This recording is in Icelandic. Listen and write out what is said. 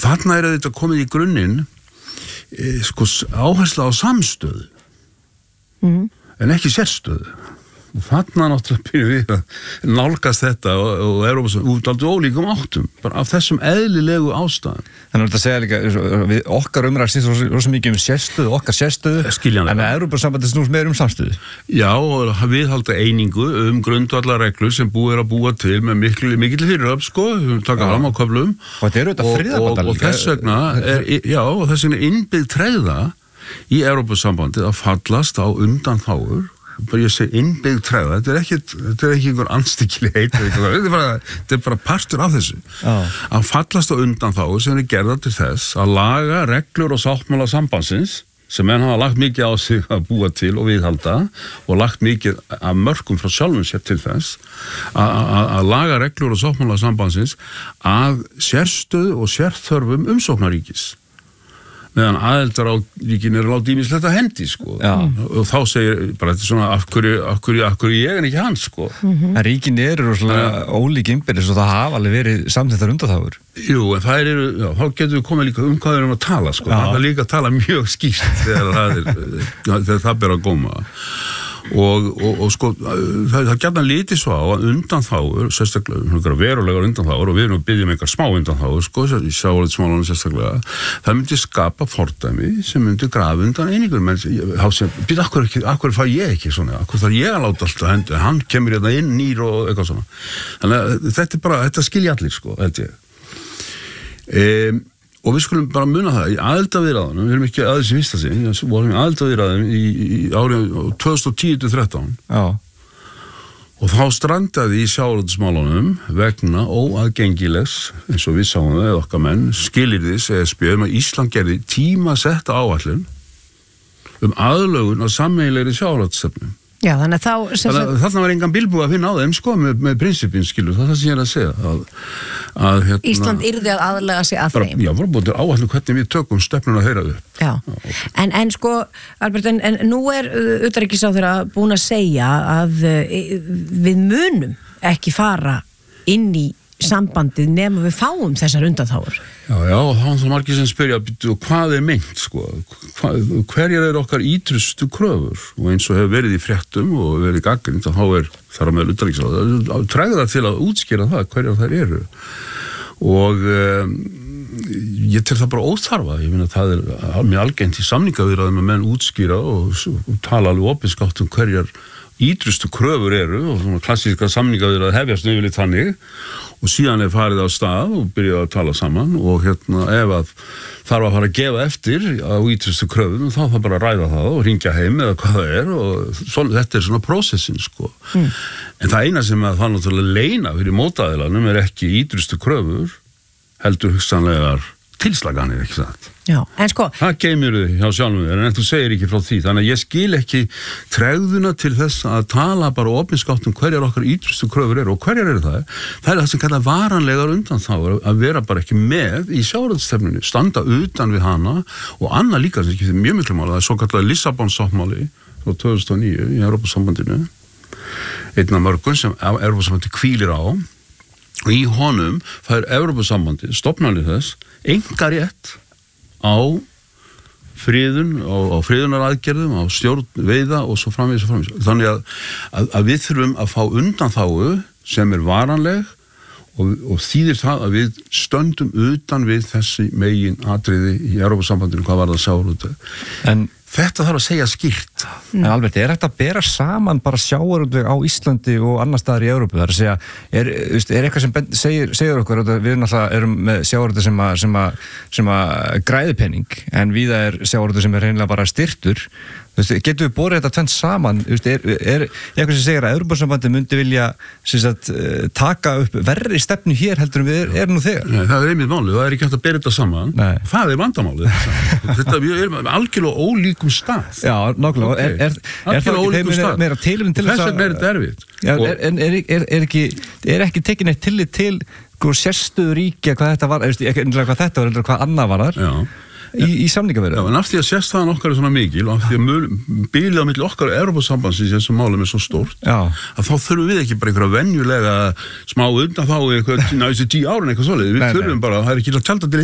þarna þetta komið í grunninn sko áhersla á samstöðu en ekki sérstöðu. Og þarna náttúrulega byrjum við að nálgast þetta og Evrópa út aldrei ólíkum áttum, bara af þessum eðlilegu ástæðum. Þannig að segja líka, við okkar umræðast rosa mikið sérstöðu, okkar sérstöðu, en að Evrópusambandið snúst meira samstöðu. Já, og viðhalda einingu grundvallarreglur sem búið að búa til með mikil fyriröfn, sko, taka fram á köflum. Og þetta auðvitað friðarbandalag líka. Og þess vegna innbyggð tregða í Evrópusambandið að fallast á undanþágur. Bara ég segi innbyggð tregða, þetta er ekki einhver anstíkilegheit, þetta er bara partur af þessu. Að fallast á undanþágur sem gerðar til þess að laga reglur og sáttmála sambandsins sem menn hafa lagt mikið á sig að búa til og viðhalda og lagt mikið af mörkum frá sjálfum sér til þess að laga reglur og sáttmála sambandsins að sérstöðu og sérþörfum umsóknaríkis. Meðan aðildarríkin láta ýmislegt að hendi, sko. Og þá segir bara þetta svona af hverju ég en ekki hann, sko. En ríkin rosalega ólík innbyrðis og það hafa alveg verið samþykktar undanþágur. Jú, en það þá getum við komið líka hvað við erum að tala, sko. Það er líka að tala mjög skýrt þegar það ber að góma. Og sko, það gætna lítið svo á að undanþágur, sérstaklega verulegar undanþágur og við erum að biðja einhver smá undanþágur, sko, í sjávarútvegsmálunum sérstaklega, það myndi skapa fordæmi sem myndi grafa undan einingur menn, býta, akkur fær ég ekki svona, akkur þarf ég að láta alltaf hendi, hann kemur hérna inn nýr og eitthvað svona. Þannig að þetta er bara, þetta skilja allir, sko, held ég. Og við skulum bara muna það, í aðildarviðræðunum, við erum ekki aðeins í fyrsta sinn, við vorum í aðildarviðræðum í árið 2010-13 og þá strandaði í sjávarútvegsmálunum vegna óaðgengilegs, eins og við sáum það, okkar menn, skilyrðis ESB að Ísland gerði tímasetta áætlun aðlögun á sameiginlegri sjávarútvegsstefnu. Já, þannig að þarna var engan bilbúi að finna á þeim, sko, með prinsipin, skilur, það sem ég að segja. Ísland yrði að aðlaga sig að þeim. Já, bara búin til áætlun hvernig við tökum stefnuna þeirra upp. Já, en sko, Albert, en nú utanríkisráðherra búin að segja að við munum ekki fara inn í sambandið nema við fáum þessar undanþágur. Já, og þá er það margir sem spyrja hvað er meint, sko, hverjar okkar ítrustu kröfur og eins og hefur verið í fréttum og verið gagnrýnt og þá þar að með utanríkisráðherra tregða til að útskýra það hverjar þær eru og ég tel það bara óþarfa, ég finna að það er mjög algengt í samningaviðræðum að menn útskýra og tala alveg opinskátt hverjar ítrustu kröfur eru og svona klassíska samningaviðræður hefjast yfirleitt þannig og síðan farið á stað og byrjað að tala saman og ef að þarf að fara að gefa eftir á ítrustu kröfum þá þarf bara að ræða það og hringja heim eða hvað það er og þetta er svona prósessin, sko. En það eina sem að það náttúrulega leyna fyrir mótaðilanum er ekki ítrustu kröfur heldur hugsanlegar tilslaganir, ekki satt. Já, en sko það geymir þau hjá sjálfum þér en þú segir ekki frá því, þannig að ég skil ekki tregðuna til þess að tala bara opinskátt hverjar okkar ítrustu kröfur eru og hverjar eru það er það sem kallar varanlegar undanþágur að vera bara ekki með í sjávarútvegsstefnunni, standa utan við hana og annað líka sem skiptir mjög miklu máli, það er svo kallar Lissabon-sáttmáli frá 2009 í Evrópusambandinu einn af mörgum sem Evrópusambandið hvílir á og í honum fær Evrópusambandið stofnanir þess einkarétt á friðun og friðunaraðgerðum, á stjórn veiða og svo framvegis. Þannig að við þurfum að fá undanþágu sem er varanleg og þýðir það að við stöndum utan við þessi megin atriði í Evrópusambandinu hvað var það sjávarútveg. En þetta þarf að segja skýrt. En Albert, er hægt að bera saman bara sjávarútveg á Íslandi og annar staðar í Evrópu? Það er að segja, er eitthvað sem segir okkur að við náttúrulega erum með sjávarútveg sem að græði pening, en víða er sjávarútveg sem er hreinlega bara styrktur. Getum við borið þetta tvennt saman? Er eitthvað sem segir að Evrópusambandið myndi vilja taka upp verri stefnu hér heldur en við erum nú þegar? Nei, það er einmitt málið, það er ekki hægt að bera þetta saman. Nei. Það er vandamálið. Þetta er algjörlega ólíkum stað. Já, nákvæmlega. Er það ekki meira tilefni til þess að... Þess vegna er þetta erfitt. Er ekki tekin eitt tillit til sérstöðu ríkja hvað þetta var, hvað annað var þar? Já. Í samningaverðu. Já, en af því að sérstaðan okkar er svona mikil og af því að bilið á milli okkar og Evrópusambandsins í þessum málum er svo stórt að þá þurfum við ekki bara einhverja venjulega smá undanþágu eitthvað næstu 10 árin eitthvað svoleið. Við þurfum bara, það er ekki að tjálta til